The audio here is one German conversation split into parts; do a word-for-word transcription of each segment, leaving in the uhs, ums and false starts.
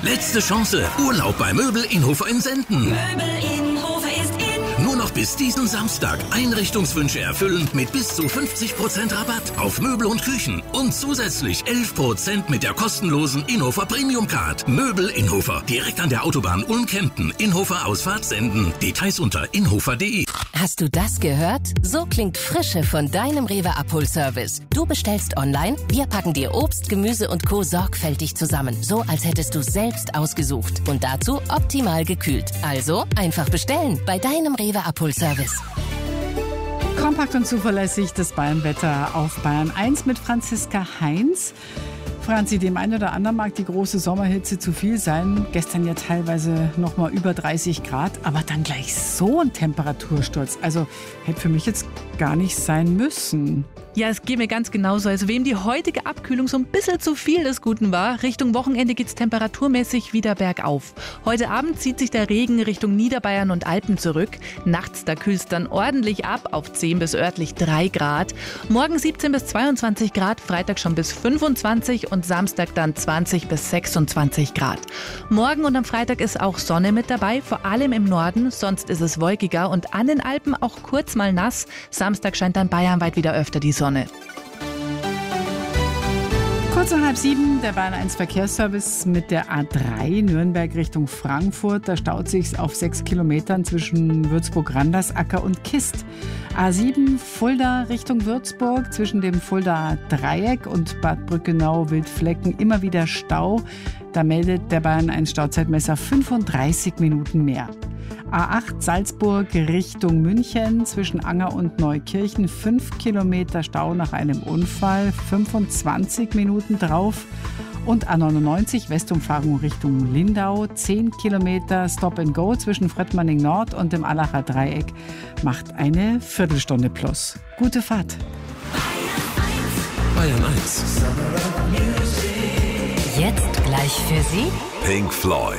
Letzte Chance. Urlaub bei Möbel Inhofer in Senden. Möbel Inhofer ist in. Nur noch bis diesen Samstag. Einrichtungswünsche erfüllen mit bis zu fünfzig Prozent Rabatt auf Möbel und Küchen. Und zusätzlich elf Prozent mit der kostenlosen Inhofer Premium Card. Möbel Inhofer. Direkt an der Autobahn Ulm-Kempten. Inhofer Ausfahrt Senden. Details unter inhofer punkt de. Hast du das gehört? So klingt Frische von deinem Rewe-Abholservice. Du bestellst online, wir packen dir Obst, Gemüse und Co. sorgfältig zusammen. So, als hättest du selbst ausgesucht. Und dazu optimal gekühlt. Also einfach bestellen bei deinem Rewe-Abholservice. Kompakt und zuverlässig das Bayernwetter auf Bayern eins mit Franziska Heinz. Franzi, dem einen oder anderen mag die große Sommerhitze zu viel sein. Gestern ja teilweise noch mal über dreißig Grad, aber dann gleich so ein Temperatursturz. Also hätte für mich jetzt gar nicht sein müssen. Ja, es geht mir ganz genauso. Also wem die heutige Abkühlung so ein bisschen zu viel des Guten war, Richtung Wochenende geht's temperaturmäßig wieder bergauf. Heute Abend zieht sich der Regen Richtung Niederbayern und Alpen zurück. Nachts, da kühlt's dann ordentlich ab auf zehn bis örtlich drei Grad. Morgen siebzehn bis zweiundzwanzig Grad, Freitag schon bis fünfundzwanzig und Samstag dann zwanzig bis sechsundzwanzig Grad. Morgen und am Freitag ist auch Sonne mit dabei, vor allem im Norden. Sonst ist es wolkiger und an den Alpen auch kurz mal nass. Samstag scheint dann bayernweit wieder öfter die Sonne. Sonne. Kurz nach halb sieben, der Bayern eins Verkehrsservice mit der A drei Nürnberg Richtung Frankfurt. Da staut sich's auf sechs Kilometern zwischen Würzburg-Randersacker und Kist. A sieben Fulda Richtung Würzburg zwischen dem Fulda Dreieck und Bad Brückenau-Wildflecken immer wieder Stau. Da meldet der Bayern eins Stauzeitmesser fünfunddreißig Minuten mehr. A acht Salzburg Richtung München zwischen Anger und Neukirchen, fünf Kilometer Stau nach einem Unfall, fünfundzwanzig Minuten drauf. Und A neunundneunzig Westumfahrung Richtung Lindau, zehn Kilometer Stop and Go zwischen Fröttmanning Nord und dem Allacher Dreieck, macht eine Viertelstunde plus. Gute Fahrt. Bayern eins. Jetzt gleich für Sie Pink Floyd.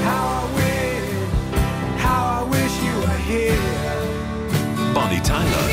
Bonnie Tyler.